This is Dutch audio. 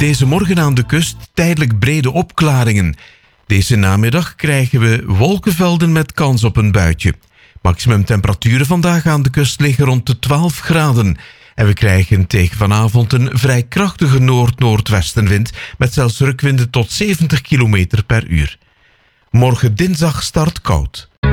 Deze morgen aan de kust tijdelijk brede opklaringen. Deze namiddag krijgen we wolkenvelden met kans op een buitje. Maximum temperaturen vandaag aan de kust liggen rond de 12 graden. En we krijgen tegen vanavond een vrij krachtige noord-noordwestenwind met zelfs rukwinden tot 70 km per uur. Morgen dinsdag start koud.